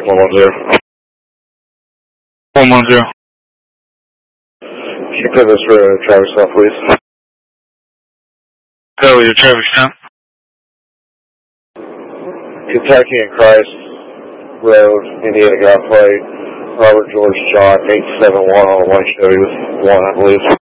Contact 110. 110. Can you put this for traffic stop, please? That was your traffic stop. Kentucky and Christ Road, Indiana, got plate. Robert George John 871 on the white Chevy with 1, I believe.